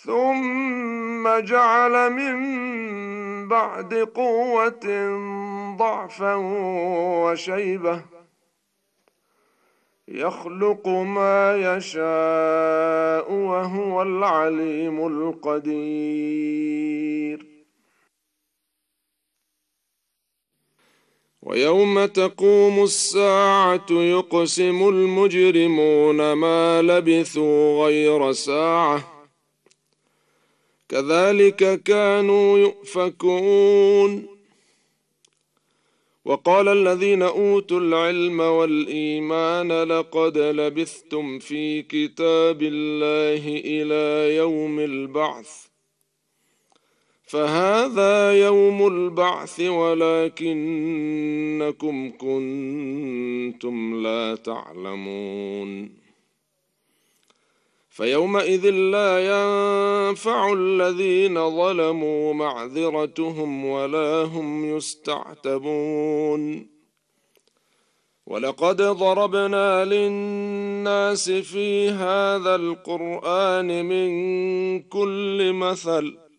ثم جعل من بعد قوة ضعفا وشيبة يخلق ما يشاء وهو العليم القدير. ويوم تقوم الساعة يقسم المجرمون ما لبثوا غير ساعة كذلك كانوا يؤفكون. وقال الذين أوتوا العلم والإيمان لقد لبثتم في كتاب الله إلى يوم البعث فهذا يوم البعث ولكنكم كنتم لا تعلمون. فيومئذ لا ينفع الذين ظلموا معذرتهم ولا هم يستعتبون. ولقد ضربنا للناس في هذا القرآن من كل مثل